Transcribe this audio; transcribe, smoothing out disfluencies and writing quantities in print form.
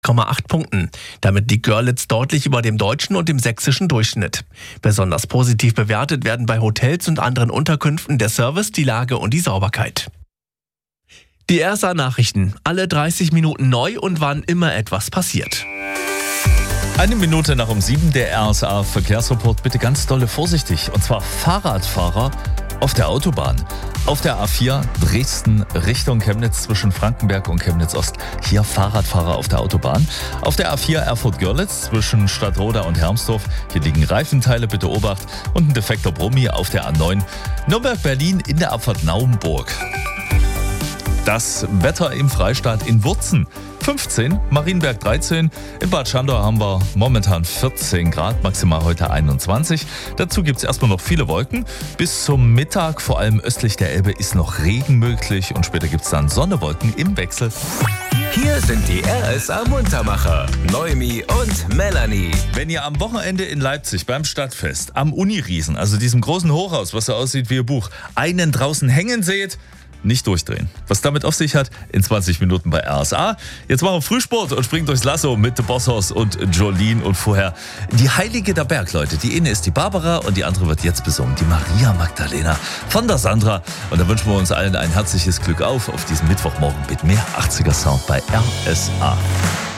8 Punkten. Damit liegt Görlitz deutlich über dem deutschen und dem sächsischen Durchschnitt. Besonders positiv bewertet werden bei Hotels und anderen Unterkünften der Service, die Lage und die Sauberkeit. Die RSA-Nachrichten. Alle 30 Minuten neu und wann immer etwas passiert. 1 Minute nach um 7 der RSA-Verkehrsreport. Bitte ganz dolle vorsichtig. Und zwar Fahrradfahrer auf der Autobahn. Auf der A4 Dresden Richtung Chemnitz zwischen Frankenberg und Chemnitz Ost. Hier Fahrradfahrer auf der Autobahn. Auf der A4 Erfurt-Görlitz zwischen Stadtroda und Hermsdorf. Hier liegen Reifenteile, bitte Obacht. Und ein defekter Brummi auf der A9 Nürnberg-Berlin in der Abfahrt Naumburg. Das Wetter im Freistaat in Wurzen 15, Marienberg 13, in Bad Schandau haben wir momentan 14 Grad, maximal heute 21. Dazu gibt es erstmal noch viele Wolken. Bis zum Mittag, vor allem östlich der Elbe, ist noch Regen möglich und später gibt es dann Sonne-Wolken im Wechsel. Hier sind die RSA-Muntermacher, Noemi und Melanie. Wenn ihr am Wochenende in Leipzig beim Stadtfest am Uniriesen, also diesem großen Hochhaus, was so aussieht wie ein Buch, einen draußen hängen seht, nicht durchdrehen. Was damit auf sich hat, in 20 Minuten bei RSA. Jetzt machen wir Frühsport und springen durchs Lasso mit The Bosshaus und Jolene und vorher die Heilige der Bergleute. Die eine ist die Barbara und die andere wird jetzt besungen, die Maria Magdalena von der Sandra. Und da wünschen wir uns allen ein herzliches Glück auf diesem Mittwochmorgen mit mehr 80er Sound bei RSA.